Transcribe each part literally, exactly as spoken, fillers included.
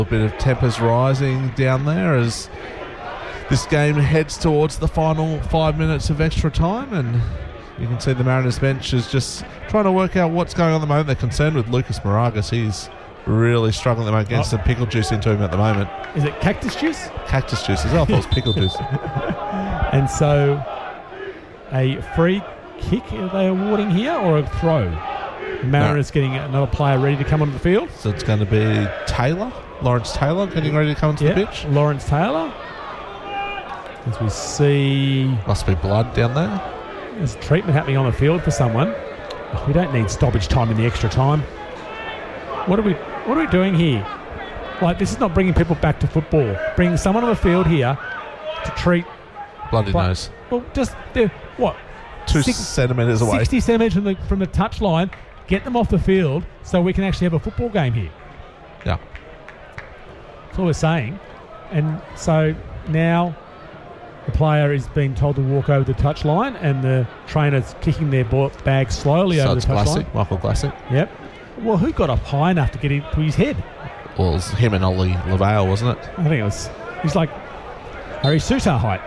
A bit of tempers rising down there as this game heads towards the final five minutes of extra time, and you can see the Mariners bench is just trying to work out what's going on at the moment. They're concerned with Lucas Moragas. He's really struggling at the moment, getting oh. some pickle juice into him at the moment. Is it cactus juice? Cactus juice as well. I thought it was pickle juice. And so a free kick are they awarding here, or a throw? The Mariners no. getting another player ready to come onto the field. So it's going to be Taylor, Lawrence Taylor, getting ready to come onto yep. the pitch. Lawrence Taylor. As we see... Must be blood down there. There's treatment happening on the field for someone. Oh, we don't need stoppage time in the extra time. What are we What are we doing here? Like, this is not bringing people back to football. Bringing someone on the field here to treat... Bloody blood. nose. Well, just, what? Two Six, centimetres away. sixty centimetres from the, from the touch line. Get them off the field so we can actually have a football game here. Yeah. That's all we're saying. And so now the player is being told to walk over the touch line, and the trainer's kicking their bag slowly so over it's the touch Glassick, line. Michael Glassick. Yep. Well, who got up high enough to get into his head? Well, it was him and Ollie Lavale, wasn't it? I think it was... He's like Harry Sutar height.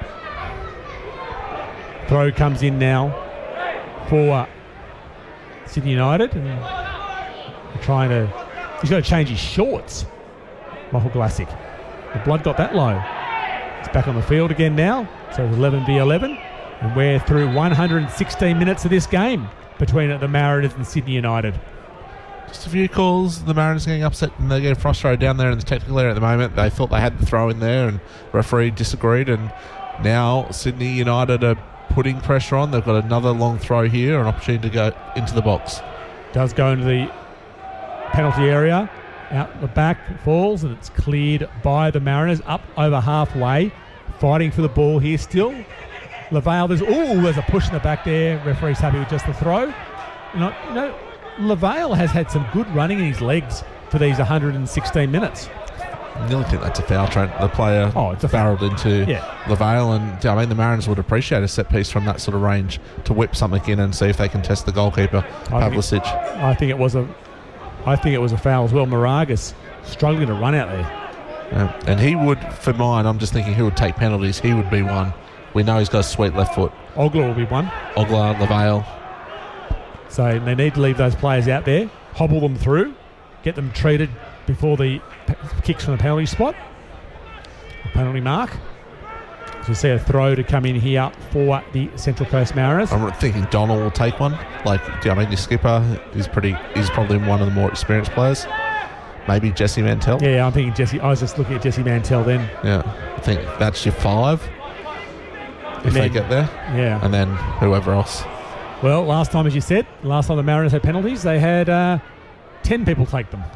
Throw comes in now for Sydney United, and they're trying to... He's got to change his shorts, Michael Glassick. The blood got that low. It's back on the field again now, so it's eleven v eleven, and we're through one hundred sixteen minutes of this game between the Mariners and Sydney United. Just a few calls. The Mariners are getting upset and they're getting frustrated down there in the technical area at the moment. They thought they had the throw in there, and referee disagreed, and now Sydney United are putting pressure on. They've got another long throw here, an opportunity to go into the box. Does go into the penalty area, out the back, falls, and it's cleared by the Mariners, up over halfway, fighting for the ball here still. Lavale, there's, ooh, there's a push in the back there. Referee's happy with just the throw. You know, you know, Lavale has had some good running in his legs for these one hundred sixteen minutes. I nearly think that's a foul, Trent. The player oh, it's a barreled foul. into yeah. Lavale, and I mean the Mariners would appreciate a set piece from that sort of range to whip something in and see if they can test the goalkeeper, Pavlicic. I think it was a, I think it was a foul as well. Moragas struggling to run out there, yeah. And he would, for mine, I'm just thinking who would take penalties. He would be one. We know he's got a sweet left foot. Ogler will be one. Ogler, Lavale. So they need to leave those players out there, hobble them through, get them treated before the p- kicks from the penalty spot, the penalty mark. So we see a throw to come in here for the Central Coast Mariners. I'm thinking Donald will take one. Like, I mean, your skipper is pretty. He's probably one of the more experienced players. Maybe Jesse Mantell. Yeah, yeah, I'm thinking Jesse. I was just looking at Jesse Mantell then. Yeah, I think that's your five. If then, they get there. Yeah. And then whoever else. Well, last time, as you said, last time the Mariners had penalties, they had uh, ten people take them.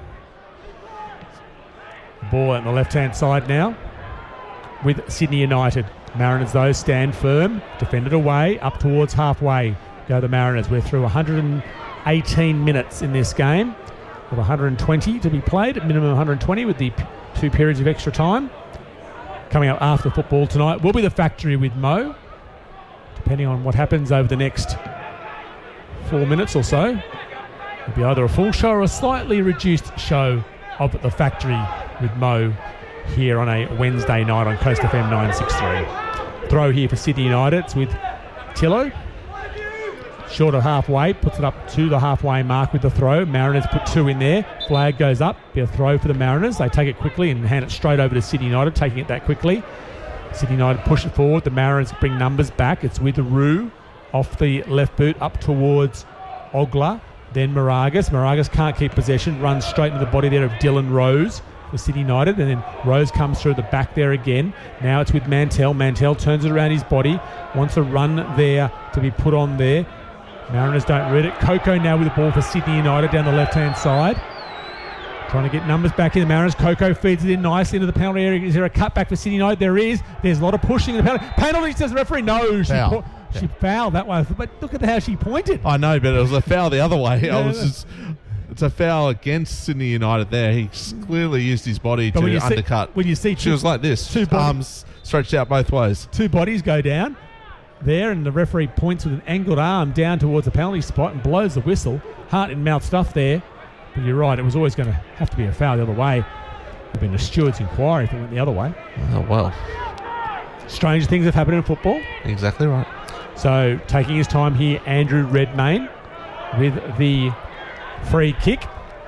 Ball on the left-hand side now with Sydney United. Mariners, though, stand firm, defended away, up towards halfway go the Mariners. We're through one hundred eighteen minutes in this game, with one hundred twenty to be played, at minimum one hundred twenty with the p- two periods of extra time. Coming up after football tonight will be the Factory with Mo, depending on what happens over the next four minutes or so. It'll be either a full show or a slightly reduced show of the Factory with Mo here on a Wednesday night on Coast F M nine sixty-three. Throw here for Sydney United. It's with Tillo. Short of halfway, puts it up to the halfway mark with the throw. Mariners put two in there. Flag goes up. Be a throw for the Mariners. They take it quickly and hand it straight over to Sydney United, taking it that quickly. Sydney United push it forward. The Mariners bring numbers back. It's with Rue off the left boot up towards Ogler. Then Moragas. Moragas can't keep possession. Runs straight into the body there of Dylan Rose for Sydney United. And then Rose comes through the back there again. Now it's with Mantell. Mantell turns it around his body. Wants a run there to be put on there. Mariners don't read it. Coco now with the ball for Sydney United down the left-hand side. Trying to get numbers back in the Mariners. Coco feeds it in nicely into the penalty area. Is there a cutback for Sydney United? There is. There's a lot of pushing in the penalty. Penalty, says the referee. No, she, foul. po- she yeah. fouled that way. But look at how she pointed. I know, but it was a foul the other way. Yeah, I was just, it's a foul against Sydney United there. He clearly used his body but to when you undercut. See, when you see two, she was like this, two arms stretched out both ways. Two bodies go down there, and the referee points with an angled arm down towards the penalty spot and blows the whistle. Heart in mouth stuff there. But you're right, it was always going to have to be a foul the other way. Would have been a steward's inquiry if it went the other way. Oh, well. Strange things have happened in football. Exactly right. So, taking his time here, Andrew Redmayne with the free kick.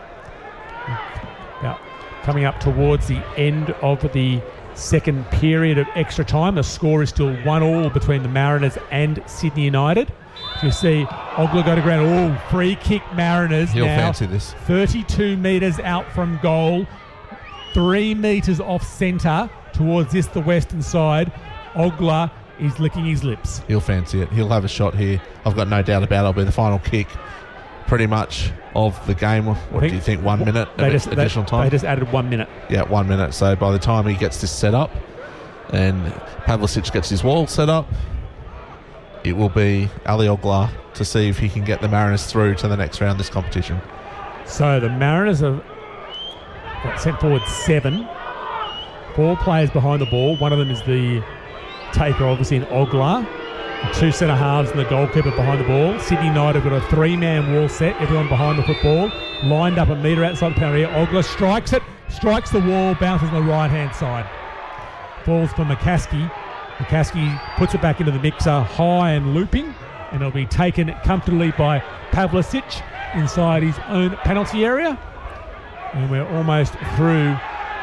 About coming up towards the end of the second period of extra time. The score is still one all between the Mariners and Sydney United. You see Ogler go to ground. Oh, free kick Mariners. He'll now fancy this. thirty-two metres out from goal. Three metres off centre towards this, the western side. Ogler is licking his lips. He'll fancy it. He'll have a shot here. I've got no doubt about it. It'll be the final kick pretty much of the game. What do you think? One minute they just, additional they, time? They just added one minute. Yeah, one minute. So by the time he gets this set up and Pavlicic gets his wall set up, it will be Ali Ogler to see if he can get the Mariners through to the next round of this competition. So the Mariners have got sent forward seven. Four players behind the ball. One of them is the taker, obviously, in Ogler. Two centre halves and the goalkeeper behind the ball. Sydney United have got a three-man wall set. Everyone behind the football. Lined up a metre outside the penalty area. Ogler strikes it. Strikes the wall. Bounces on the right-hand side. Falls for McCaskey. McCaskey puts it back into the mixer, high and looping. And it'll be taken comfortably by Pavlicic inside his own penalty area. And we're almost through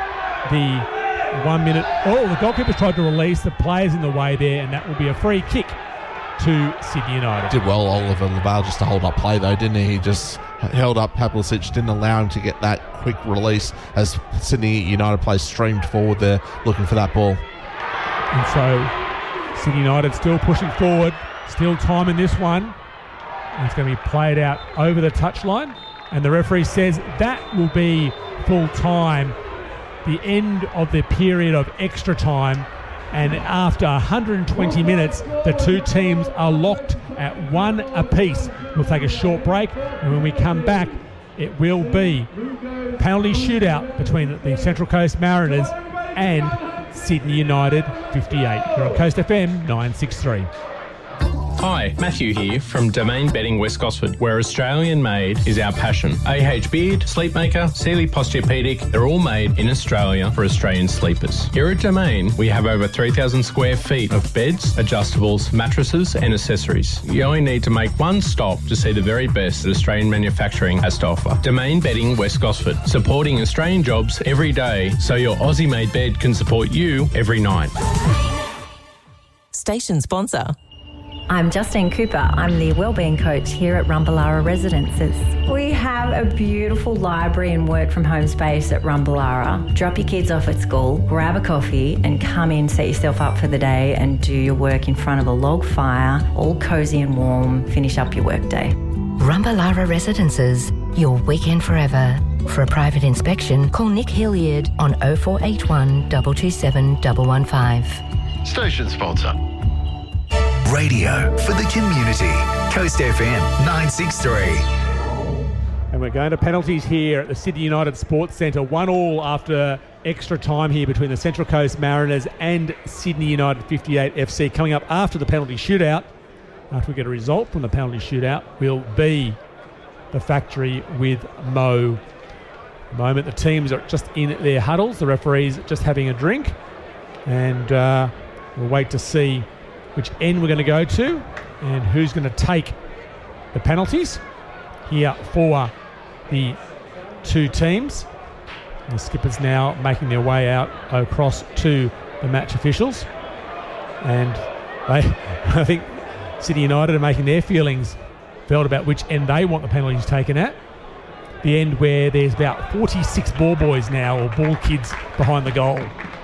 the one minute. Oh, the goalkeeper's tried to release. The player's in the way there, and that will be a free kick to Sydney United. Did well, Oliver Laval, just to hold up play, though, didn't he? He just held up Pavlicic, didn't allow him to get that quick release as Sydney United players streamed forward there looking for that ball. And so Sydney United still pushing forward, still time in this one. And it's going to be played out over the touchline, and the referee says that will be full time. The end of the period of extra time, and after one hundred twenty minutes the two teams are locked at one apiece. We'll take a short break, and when we come back it will be penalty shootout between the Central Coast Mariners and Sydney United fifty-eight. You're on Coast F M nine sixty-three. Hi, Matthew here from Domain Bedding West Gosford, where Australian made is our passion. A H Beard, Sleepmaker, Sealy Posturepedic, they're all made in Australia for Australian sleepers. Here at Domain, we have over three thousand square feet of beds, adjustables, mattresses and accessories. You only need to make one stop to see the very best that Australian manufacturing has to offer. Domain Bedding West Gosford, supporting Australian jobs every day so your Aussie-made bed can support you every night. Station sponsor. I'm Justine Cooper. I'm the Wellbeing Coach here at Rumballara Residences. We have a beautiful library and work from home space at Rumballara. Drop your kids off at school, grab a coffee and come in, set yourself up for the day and do your work in front of a log fire, all cosy and warm, finish up your workday. Rumballara Residences, your weekend forever. For a private inspection, call Nick Hilliard on oh four eight one, two two seven, one one five. Station sponsor. Radio for the community. Coast F M nine sixty-three. And we're going to penalties here at the Sydney United Sports Centre. One all after extra time here between the Central Coast Mariners and Sydney United fifty-eight F C. Coming up after the penalty shootout, after we get a result from the penalty shootout, will be the factory with Mo. At the moment, the teams are just in their huddles. The referee's just having a drink. And uh, we'll wait to see which end we're going to go to and who's going to take the penalties here for the two teams. And the skippers now making their way out across to the match officials. And they, I think Sydney United are making their feelings felt about which end they want the penalties taken at. The end where there's about forty-six ball boys now, or ball kids, behind the goal.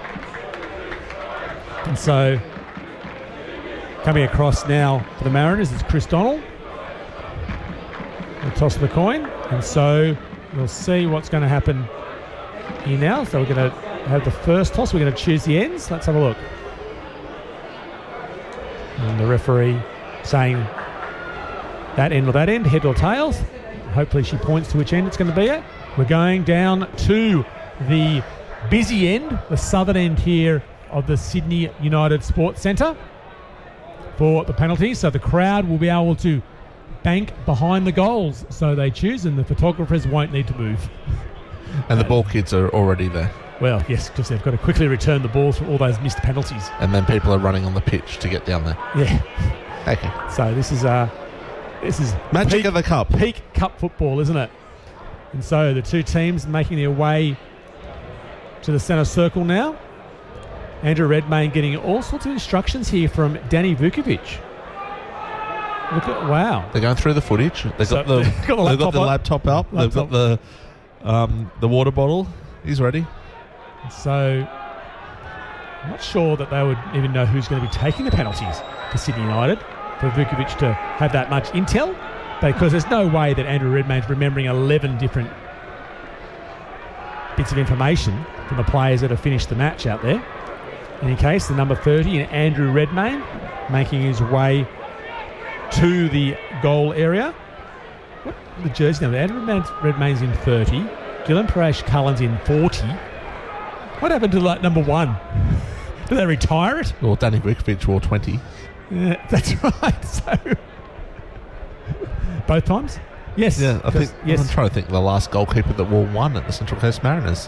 And so coming across now for the Mariners is Chris Donald. We'll toss the coin. And so we'll see what's going to happen here now. So we're going to have the first toss. We're going to choose the ends. Let's have a look. And the referee saying that end or that end, head or tails. Hopefully she points to which end it's going to be at. We're going down to the busy end, the southern end here of the Sydney United Sports Centre for the penalties. So the crowd will be able to bank behind the goals, so they choose, and the photographers won't need to move. And the ball kids are already there. Well, yes, because they've got to quickly return the ball from all those missed penalties. And then people are running on the pitch to get down there. Yeah. Okay. So this is uh, this is Magic peak, of the Cup. peak cup football, isn't it? And so the two teams making their way to the centre circle now. Andrew Redmayne getting all sorts of instructions here from Danny Vukovic. Look at wow! They're going through the footage. They've So got the, they've got the they've got laptop the up. laptop up. Laptop. They've got the um, the water bottle. He's ready. So I'm not sure that they would even know who's going to be taking the penalties for Sydney United for Vukovic to have that much intel, because there's no way that Andrew Redmayne's remembering eleven different bits of information from the players that have finished the match out there. In any case, the number thirty, Andrew Redmayne, making his way to the goal area. What the jersey number? Andrew Redmayne's in thirty. Dylan Parash Cullen's in forty. What happened to like number one? Did they retire it? Well, Danny Vukovic wore twenty. Yeah, that's right. So both times? Yes. Yeah, I think. Yes. I'm trying to think of the last goalkeeper that wore one at the Central Coast Mariners.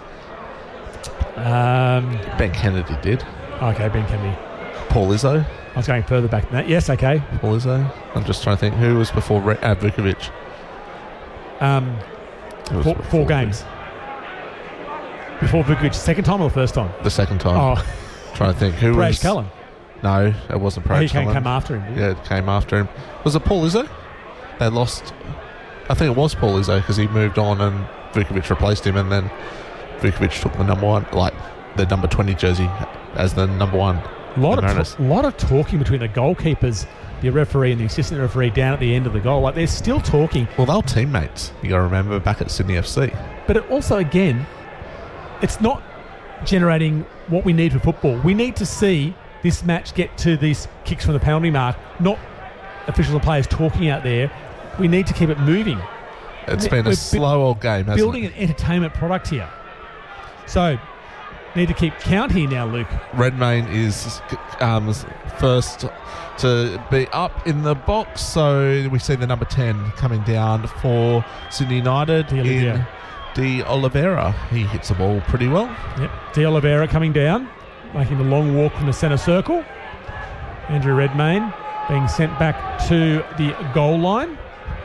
Um, Ben Kennedy did. okay, Ben Kennedy. Paul Izzo. I was going further back than that. Yes, okay. Paul Izzo. I'm just trying to think who was before Re- uh, Vukovic. Um, Who was four, before four games. Before Vukovic, second time or the first time? The second time. Oh, Trying to think who Parash was. Cullen. No, it wasn't Parash He came, Cullen. came after him. Yeah, it came after him. Was it Paul Izzo? They lost. I think it was Paul Izzo because he moved on and Vukovic replaced him, and then Vukovic took the number one, like the number twenty jersey, as the number one. A lot, the of Mariners. t- lot of talking between the goalkeepers, the referee, and the assistant referee down at the end of the goal. Like they're still talking, Well, they were teammates. You got to remember back at Sydney F C. but it also again, it's not generating what we need for football. We need to see this match get to these kicks from the penalty mark, not officials and players talking out there. We need to keep it moving. It's We're been a bu- slow old game, hasn't Building it? an entertainment product here. So, need to keep count here now, Luke. Redmayne is um, first to be up in the box, so we see the number ten coming down for Sydney United De in Oliveira. De Oliveira. He hits the ball pretty well. Yep. De Oliveira coming down, making the long walk from the centre circle. Andrew Redmayne being sent back to the goal line.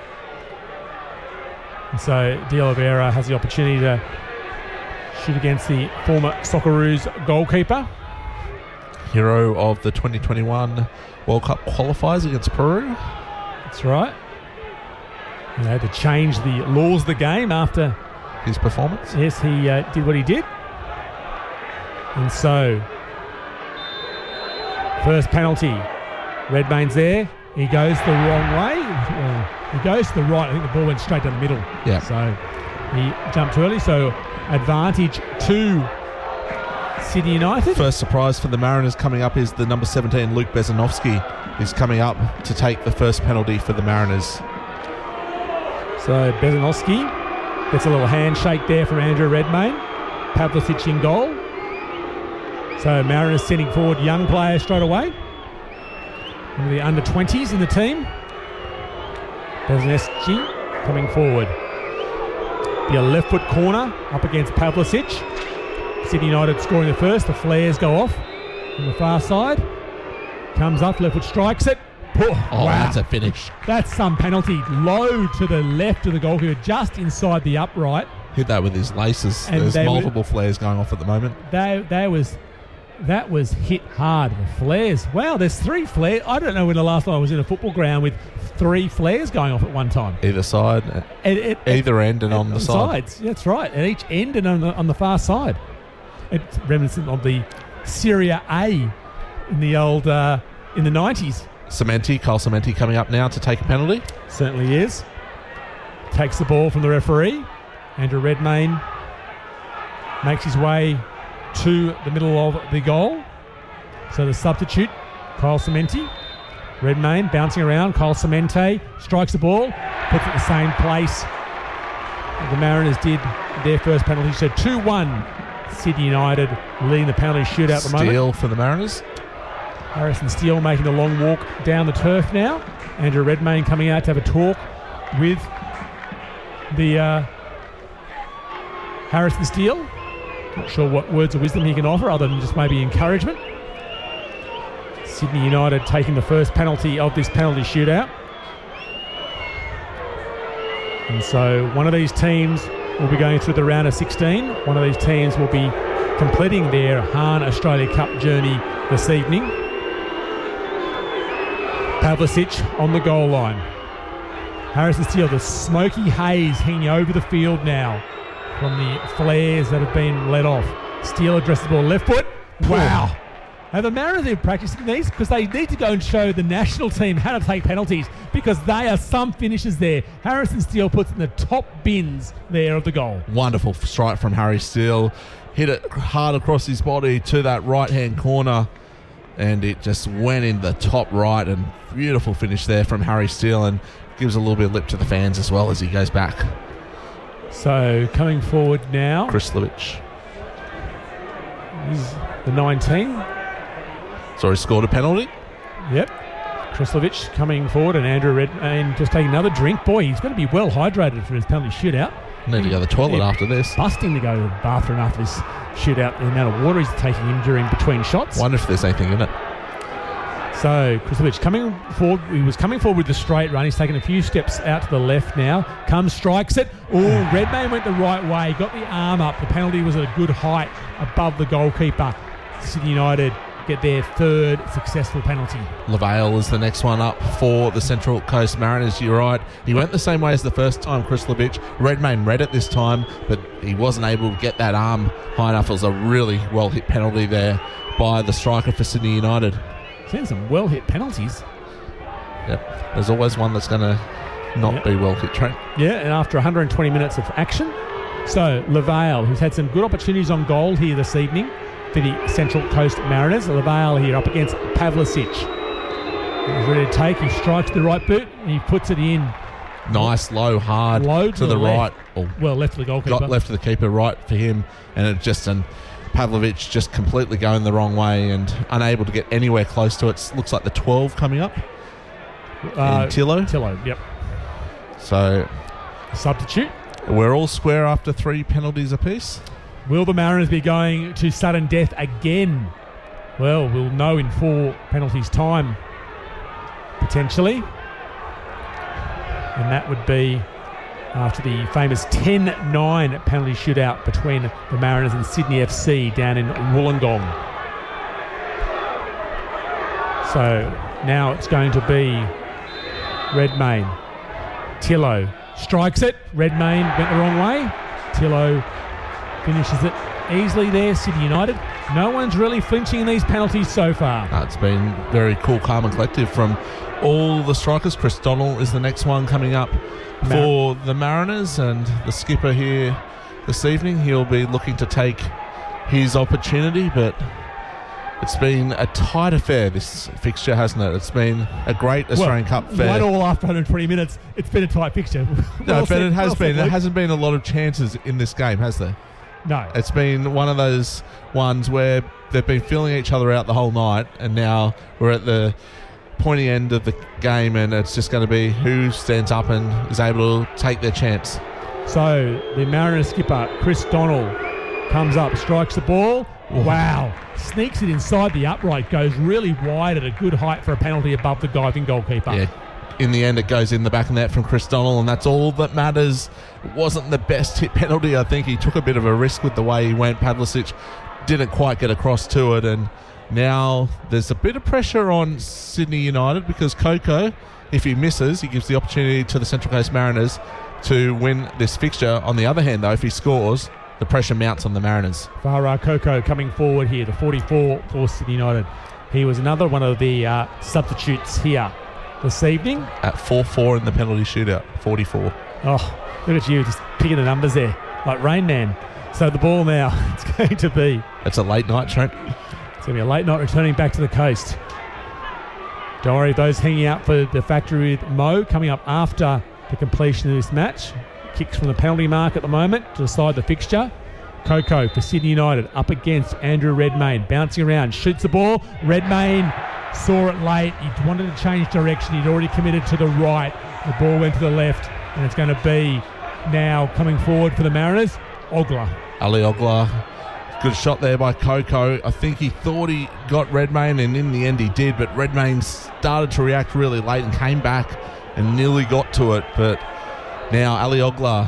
And so De Oliveira has the opportunity to shoot against the former Socceroos goalkeeper. Hero of the twenty twenty-one World Cup qualifiers against Peru. That's right. They had to change the laws of the game after, His performance. yes, he uh, did what he did. And so, first penalty. Redmayne's there. He goes the wrong way. Well, he goes to the right. I think the ball went straight down the middle. Yeah. So, he jumped early. So, advantage to Sydney United. First surprise for the Mariners coming up is the number seventeen, Luke Bezanovsky, is coming up to take the first penalty for the Mariners. So, Bezanovsky gets a little handshake there from Andrew Redmayne. Pavlicic in goal. So, Mariners sending forward young players straight away. One of the under twenties in the team. Bezanovsky coming forward. Be a left foot corner up against Pavlicic. Sydney United scoring the first. The flares go off on the far side. Comes up, left foot strikes it. Oh, Oh, wow. that's a finish. That's some penalty. Low to the left of the goalkeeper, just inside the upright. Hit that with his laces. And There's they were- multiple flares going off at the moment. That, that was that was hit hard. The flares. Wow, there's three flares. I don't know when the last time I was in a football ground with three flares going off at one time. Either side, At, at, either end and at on the side. sides. That's right. At each end and on the, on the far side. It's reminiscent of the Serie A in the old uh, in the nineties. Cementi, Carl Cementi coming up now to take a penalty. Certainly is. Takes the ball from the referee. Andrew Redmayne makes his way to the middle of the goal. So the substitute, Kyle Cementi. Redmayne bouncing around. Kyle Clemente strikes the ball, puts it in the same place the Mariners did their first penalty. So two one, Sydney United leading the penalty shootout at the moment. Steal for the Mariners. Harrison Steele making the long walk down the turf now. Andrew Redmayne coming out to have a talk with the uh, Harrison Steele. Not sure what words of wisdom he can offer other than just maybe encouragement. Sydney United taking the first penalty of this penalty shootout. And so one of these teams will be going through the round of sixteen. One of these teams will be completing their Hahn Australia Cup journey this evening. Pavlicic on the goal line. Harrison Steele, the smoky haze hanging over the field now from the flares that have been let off. Steele addresses the ball left foot. Wow. Now the Mariners are practicing these because they need to go and show the national team how to take penalties because they are some finishes there. Harrison Steele puts in the top bins there of the goal. Wonderful strike from Harry Steele. Hit it hard across his body to that right-hand corner and it just went in the top right, and beautiful finish there from Harry Steele, and gives a little bit of lip to the fans as well as he goes back. So coming forward now, Krislovic. He's the nineteen. So he scored a penalty. Yep. Krislovic coming forward, and Andrew Redmayne just taking another drink. Boy, he's going to be well hydrated for his penalty shootout. Need to go to the toilet yeah, after this. Busting to go to the bathroom after this shootout. The amount of water he's taking in during between shots. Wonder if there's anything in it. So Krislovic coming forward. He was coming forward with the straight run. He's taken a few steps out to the left now. Comes, strikes it. Oh, Redmayne went the right way. Got the arm up. The penalty was at a good height above the goalkeeper. Sydney United get their third successful penalty. Lavale is the next one up for the Central Coast Mariners. You're right. He went the same way as the first time, Krislovic. Redmayne read it this time, but he wasn't able to get that arm high enough. It was a really well-hit penalty there by the striker for Sydney United. Seen some well-hit penalties. Yep. There's always one that's going to not yep. be well-hit, Trent. Yeah, and after one hundred twenty minutes of action. So, Lavale, who's had some good opportunities on goal here this evening for the Central Coast Mariners. Lavale here up against Pavlicic. He's ready to take. He strikes the right boot and he puts it in. Nice, low, hard low to, to the, the right. Oh, well, left to the goalkeeper. Got left to the keeper, right for him. And it just... An, Pavlovic just completely going the wrong way and unable to get anywhere close to it. Looks like the twelve coming up. Uh, in Tillo. Tillo, yep. So... Substitute. We're all square after three penalties apiece. Will the Mariners be going to sudden death again? Well, we'll know in four penalties time, potentially. And that would be after the famous ten nine penalty shootout between the Mariners and Sydney F C down in Wollongong. So now it's going to be Redmayne. Tillo strikes it. Redmayne went the wrong way. Tillo finishes it easily there, Sydney United. No one's really flinching in these penalties so far. Uh, it's been very cool, calm and collective from all the strikers. Chris Donnell is the next one coming up Mar- for the Mariners, and the skipper here this evening, he'll be looking to take his opportunity, but it's been a tight affair, this fixture, hasn't it? It's been a great Australian well, Cup fair. One all after one hundred twenty minutes. It's been a tight fixture. No, well but said, it has well been. said, there Luke. hasn't been a lot of chances in this game, has there? No. It's been one of those ones where they've been filling each other out the whole night, and now we're at the pointy end of the game, and it's just going to be who stands up and is able to take their chance. So the Mariners skipper, Chris Donnell, comes up, strikes the ball. Ooh. Wow. Sneaks it inside the upright, goes really wide at a good height for a penalty above the diving goalkeeper. Yeah. In the end, it goes in the back of the net from Chris Donnell, and that's all that matters. It wasn't the best hit penalty. I think he took a bit of a risk with the way he went. Pavlicic didn't quite get across to it, and now there's a bit of pressure on Sydney United because Coco, if he misses, he gives the opportunity to the Central Coast Mariners to win this fixture. On the other hand, though, if he scores, the pressure mounts on the Mariners. Farah Coco coming forward here, the forty-four for Sydney United. He was another one of the uh, substitutes here this evening. At four four in the penalty shootout, forty-four. Oh, look at you, just picking the numbers there, like Rain Man. So the ball now, it's going to be... It's a late night, Trent. It's going to be a late night returning back to the coast. Don't worry, those hanging out for the factory with Mo coming up after the completion of this match. Kicks from the penalty mark at the moment to decide the fixture. Coco for Sydney United up against Andrew Redmayne, bouncing around, shoots the ball. Redmayne saw it late. He wanted to change direction. He'd already committed to the right. The ball went to the left, and it's going to be now coming forward for the Mariners, Ogler. Ali Ogler Good shot there by Coco. I think he thought he got Redmayne, and in the end he did, but Redmayne started to react really late and came back and nearly got to it. But now Ali Ogla,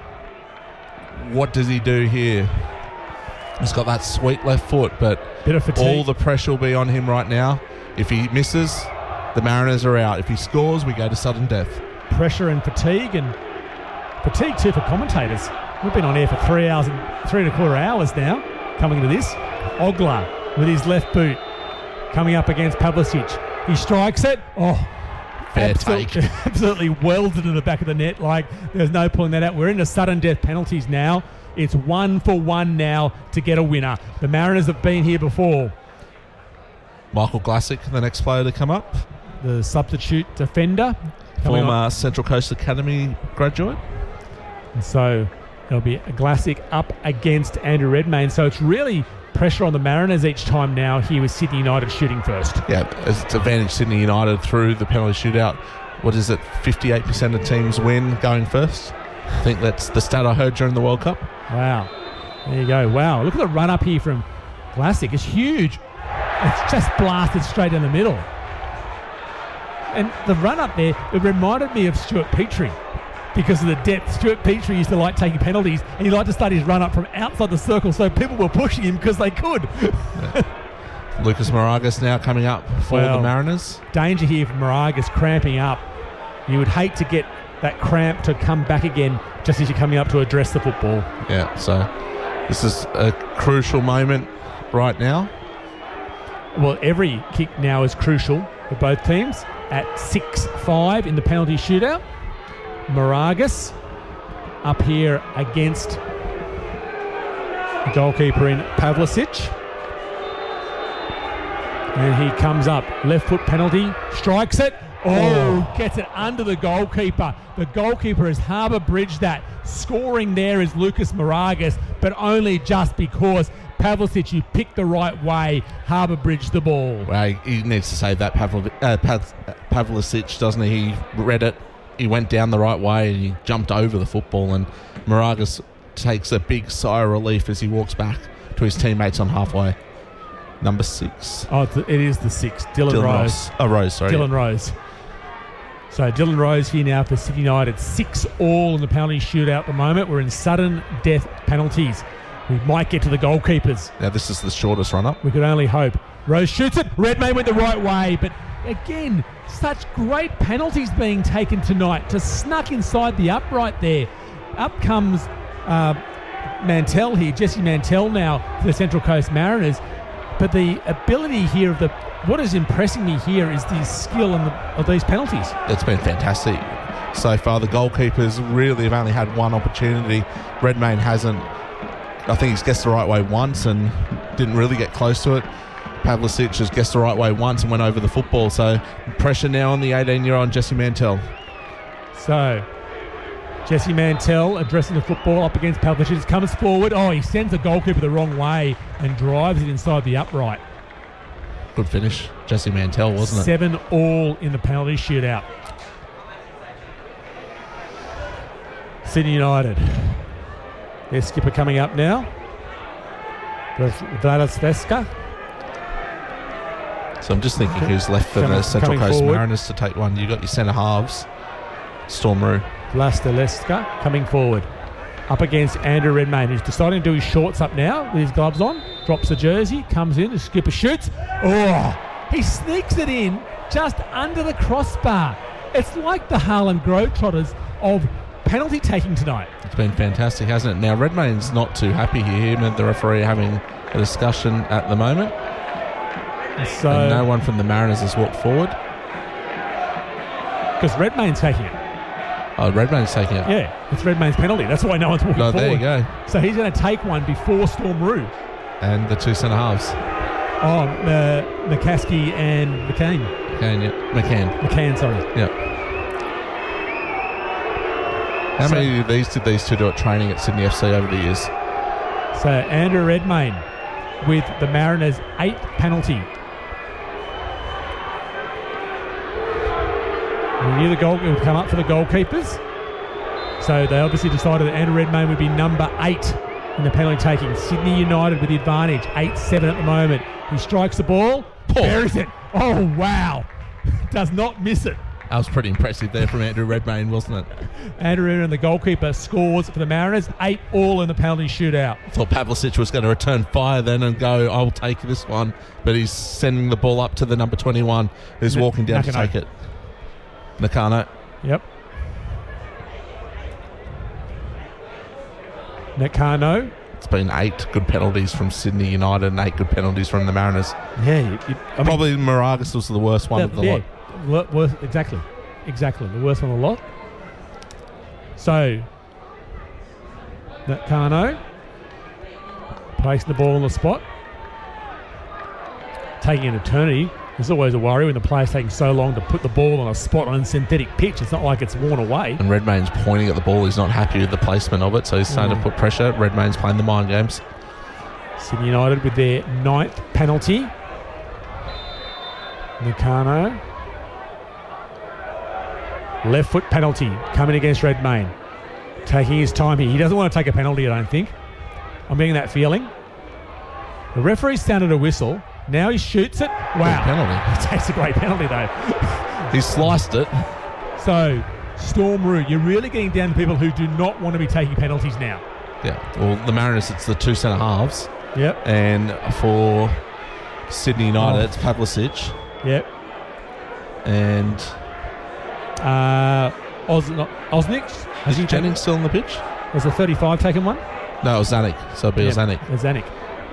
what does he do here? He's got that sweet left foot, but bit of fatigue. All the pressure will be on him right now. If he misses, the Mariners are out. If he scores, we go to sudden death. Pressure and fatigue, and fatigue too for commentators. We've been on air for three hours and three and a quarter hours now. Coming to this, Ogla with his left boot coming up against Pavlicic. He strikes it. Oh, fair absolutely, take. Absolutely welded in the back of the net. Like there's no pulling that out. We're into sudden death penalties now. It's one for one now to get a winner. The Mariners have been here before. Michael Glassick, the next player to come up. The substitute defender. Former on. Central Coast Academy graduate. And so it'll be a Glassick up against Andrew Redmayne. So it's really pressure on the Mariners each time now here with Sydney United shooting first. Yeah, it's advantage Sydney United through the penalty shootout. What is it, fifty-eight percent of teams win going first? I think that's the stat I heard during the World Cup. Wow. There you go. Wow. Look at the run up here from Glassick. It's huge. It's just blasted straight in the middle. And the run up there, it reminded me of Stuart Petrie because of the depth. Stuart Petrie used to like taking penalties, and he liked to start his run up from outside the circle, so people were pushing him because they could. Yeah. Lucas Moragas now coming up for well, the Mariners. Danger here for Moragas cramping up. You would hate to get that cramp to come back again just as you're coming up to address the football. Yeah, so this is a crucial moment right now. Well, every kick now is crucial for both teams. At six five in the penalty shootout, Moragas up here against the goalkeeper in Pavlicic. And he comes up, left foot penalty, strikes it. Oh, gets it under the goalkeeper. The goalkeeper has harbour bridged that. Scoring there is Lucas Moragas, but only just because Pavlicic, you picked the right way, harbour bridged the ball. Well, he needs to save that Pavl- uh, Pav- Pavlicic, doesn't he? He read it, he went down the right way, and he jumped over the football, and Moragas takes a big sigh of relief as he walks back to his teammates on halfway. Number six. Oh, it is the six. Dylan, Dylan Rose. Ross. Oh, Rose, sorry. Dylan Rose. So Dylan Rose here now for Sydney United. Six all in the penalty shootout at the moment. We're in sudden death penalties. We might get to the goalkeepers. Now this is the shortest run-up. We could only hope. Rose shoots it. Redmayne went the right way. But again, such great penalties being taken tonight. Just snuck inside the upright there. Up comes uh, Mantell here. Jesse Mantell now for the Central Coast Mariners. But the ability here of the... What is impressing me here is the skill in the, of these penalties. It's been fantastic so far. The goalkeepers really have only had one opportunity. Redmayne hasn't. I think he's guessed the right way once and didn't really get close to it. Pavlicic has guessed the right way once and went over the football. So pressure now on the eighteen-year-old Jesse Mantell. So Jesse Mantell addressing the football up against Pavlicic. Comes forward. Oh, he sends the goalkeeper the wrong way and drives it inside the upright. Good finish, Jesse Mantell, wasn't it? Seven all in the penalty shootout. Sydney United. Their skipper coming up now. Vladas Vesca. So I'm just thinking who's left for Coming- the Central coming Coast forward. Mariners to take one. You got your centre halves, Storm Roo. Vlasta coming forward. Up against Andrew Redmayne, who's deciding to do his shorts up now with his gloves on. Drops the jersey, comes in, the skipper shoots. Oh, he sneaks it in just under the crossbar. It's like the Harlem Globetrotters of penalty taking tonight. It's been fantastic, hasn't it? Now, Redmayne's not too happy here. Him and the referee are having a discussion at the moment. So, and no one from the Mariners has walked forward. Because Redmayne's taking it. Oh, Redmayne's taking it. Yeah, it's Redmayne's penalty. That's why no one's walking No, forward. there you go. So he's going to take one before Storm Roo. And the two centre halves. Oh, uh, McCaskey and McCain. McCann, yeah. McCann. McCann, sorry. Yep. How So- many of these did these two do at training at Sydney F C over the years? So Andrew Redmayne with the Mariners' eighth penalty. We knew the goal would come up for the goalkeepers. So they obviously decided that Andrew Redmayne would be number eight in the penalty taking. Sydney United with the advantage, eight seven at the moment. He strikes the ball, buries it. Oh, wow. Does not miss it. That was pretty impressive there from Andrew Redmayne, wasn't it? Andrew Redmayne, the goalkeeper, scores for the Mariners, eight all in the penalty shootout. I thought Pavlicic was going to return fire then and go, I'll take this one. But he's sending the ball up to the number twenty-one who's N- walking down Nakano. to take it. Nakano. Yep. Nakano. It's been eight good penalties from Sydney United and eight good penalties from the Mariners. Yeah. You, you, I mean, Probably Moragas was the worst one that, of the yeah, lot. wor- worst, exactly. Exactly. The worst one of the lot. So, Nakano placing the ball on the spot. Taking an eternity. There's always a worry when the player's taking so long to put the ball on a spot on a synthetic pitch. It's not like it's worn away. And Redmayne's pointing at the ball. He's not happy with the placement of it, so he's starting Mm. to put pressure. Redmayne's playing the mind games. Sydney United with their ninth penalty. Nakano. Left foot penalty coming against Redmayne. Taking his time here. He doesn't want to take a penalty, I don't think. I'm getting that feeling. The referee sounded a whistle. Now he shoots it. Wow. Good penalty. He takes a great penalty, though. He sliced it. So, Storm Roux, you're really getting down to people who do not want to be taking penalties now. Yeah. Well, the Mariners, it's the two centre halves. Yep. And for Sydney United, Oh. it's Pavlicic. Yep. And Uh, Os- Osnick. is Jennings still on the pitch? Was the thirty-five taken one? No, it was Zanuck. So it'll be Yep, Zanuck. Zanuck.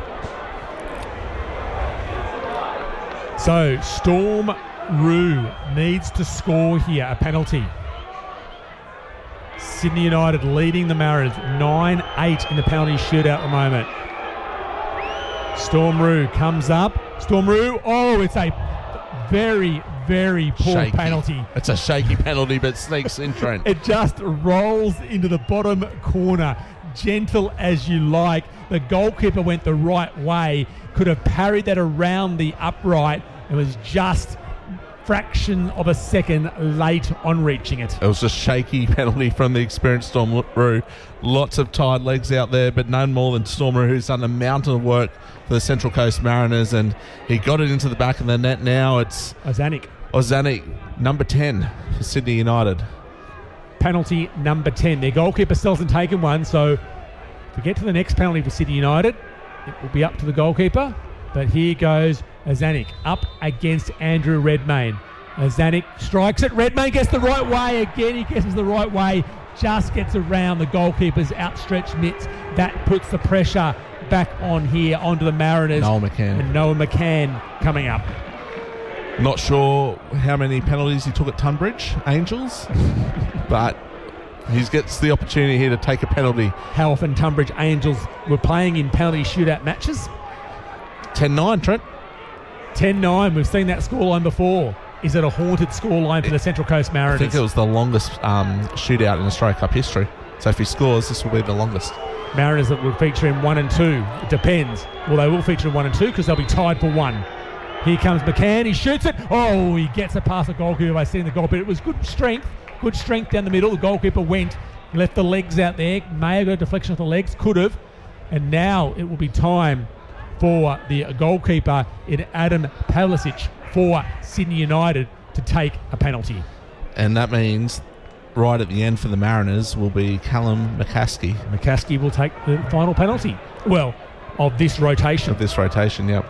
So, Storm Roux needs to score here, a penalty. Sydney United leading the Mariners nine eight in the penalty shootout at the moment. Storm Roux comes up. Storm Roux, oh, it's a very, very poor Shaky. penalty. It's a shaky penalty, but sneaks in, Trent. It just rolls into the bottom corner, gentle as you like. The goalkeeper went the right way, could have parried that around the upright. It was just fraction of a second late on reaching it. It was a shaky penalty from the experienced Storm Roux. Lots of tired legs out there, but none more than Storm Roux, who's done a mountain of work for the Central Coast Mariners, and he got it into the back of the net. Now it's Ozanic. Ozanic, number ten for Sydney United. Penalty number ten. Their goalkeeper still hasn't taken one, so if we get to the next penalty for Sydney United, it will be up to the goalkeeper. But here goes Ozanic up against Andrew Redmayne. Ozanic strikes it. Redmayne gets the right way. Again, he gets the right way. Just gets around the goalkeeper's outstretched mitts. That puts the pressure back on here onto the Mariners. Noel McCann. And Noel McCann coming up. Not sure how many penalties he took at Tunbridge Angels, but he gets the opportunity here to take a penalty. How often Tunbridge Angels were playing in penalty shootout matches? ten nine, Trent. ten nine. We've seen that scoreline before. Is it a haunted scoreline for the Central Coast Mariners? I think it was the longest um, shootout in Australia Cup history. So if he scores, this will be the longest. Mariners that will feature in one and two. It depends. Well, they will feature in one and two because they'll be tied for one. Here comes McCann. He shoots it. Oh, he gets it past the goalkeeper by seeing the goalkeeper. It was good strength. Good strength down the middle. The goalkeeper went. Left the legs out there. May have got a deflection of the legs. Could have. And now it will be time for the goalkeeper in Adam Pavlicic for Sydney United to take a penalty. And that means right at the end for the Mariners will be Callum McCaskey. McCaskey will take the final penalty. Well, of this rotation. Of this rotation, yep.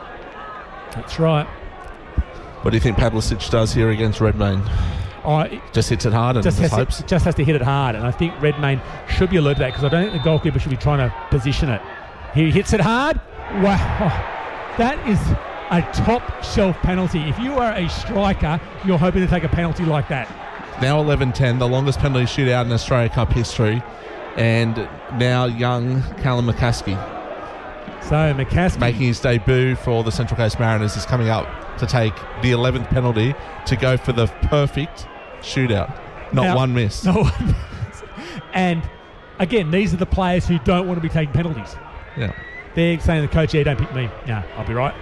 That's right. What do you think Pavlicic does here against Redmayne? I Just hits it hard and just just has, hopes? to, just has to hit it hard, and I think Redmayne should be alerted to that because I don't think the goalkeeper should be trying to position it. He hits it hard. Wow. That is a top shelf penalty. If you are a striker, you're hoping to take a penalty like that. Now eleven ten, the longest penalty shootout in Australia Cup history. And now young Callum McCaskey, So McCaskey making his debut for the Central Coast Mariners, is coming up to take the eleventh penalty to go for the perfect shootout. Not Now- one miss. No one. And again, these are the players who don't want to be taking penalties. Yeah. They're saying to the coach, yeah, don't pick me. Yeah, I'll be right.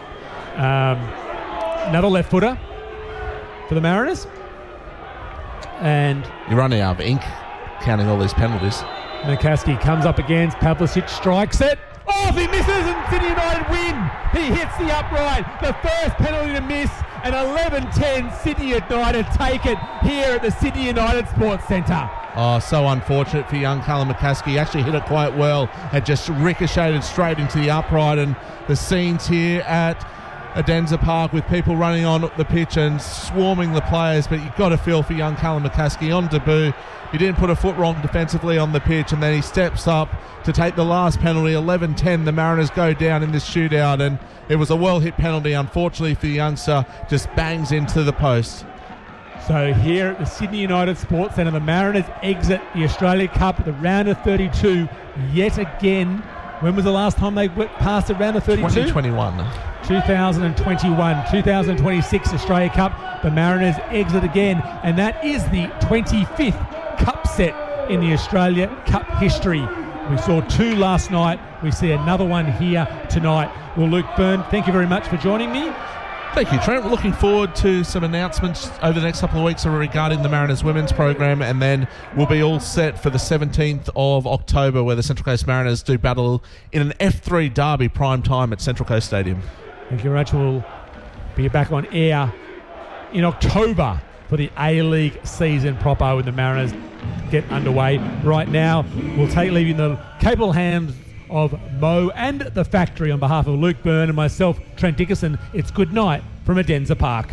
Um, another left footer for the Mariners. And You're running out of ink counting all these penalties. McCaskey comes up against Pavlicic, strikes it. Oh, he misses and Sydney United win. He hits the upright. The first penalty to miss, and eleven ten Sydney United take it here at the Sydney United Sports Centre. Oh, so unfortunate for young Callum McCaskey. He actually hit it quite well. It just ricocheted straight into the upright, and the scenes here at Adenza Park with people running on the pitch and swarming the players, but you've got to feel for young Callum McCaskey on debut. He didn't put a foot wrong defensively on the pitch, and then he steps up to take the last penalty. eleven ten, the Mariners go down in this shootout, and it was a well-hit penalty. Unfortunately for the youngster, just bangs into the post. So here at the Sydney United Sports Centre, the Mariners exit the Australia Cup, the round of thirty-two, yet again. When was the last time they went past the round of thirty-two? twenty twenty-one. twenty twenty-one. twenty twenty-six Australia Cup, the Mariners exit again, and that is the twenty-fifth Cup set in the Australia Cup history. We saw two last night. We see another one here tonight. Well, Luke Byrne, thank you very much for joining me. Thank you, Trent. We're looking forward to some announcements over the next couple of weeks regarding the Mariners women's program, and then we'll be all set for the seventeenth of October, where the Central Coast Mariners do battle in an F three derby prime time at Central Coast Stadium. Thank you very much. We'll be back on air in October for the A-League season proper when the Mariners get underway. Right now, we'll take leave in the capable hands of Mo and the factory. On behalf of Luke Byrne and myself, Trent Dickerson, it's good night from Adenza Park.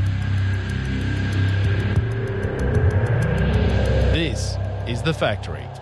This is The Factory.